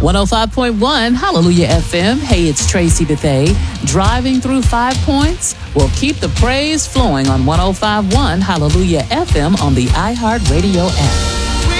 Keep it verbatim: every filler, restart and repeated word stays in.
one oh five point one Hallelujah F M. Hey, it's Tracy Bethay. Driving through Five Points? We'll keep the praise flowing on one oh five point one Hallelujah F M on the iHeartRadio app.